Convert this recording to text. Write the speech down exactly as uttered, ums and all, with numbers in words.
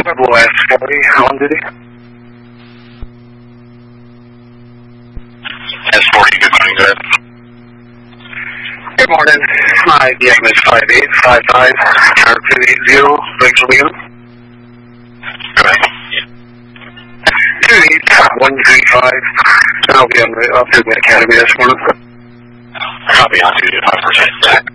Rebel S forty, on duty. S forty, good morning, go ahead. Good morning. My D M is five eight five five, tower two eight zero, Rachel Leon. Go ahead. two eight one three five, and I'll be on the, up to the academy this morning. Copy on duty, five percent.